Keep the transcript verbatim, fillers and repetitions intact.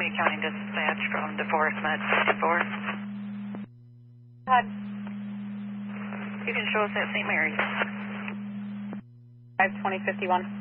Miami County Dispatch from DeForest Med fifty-four. Go ahead. You can show us at Saint Mary's. five twenty fifty-one.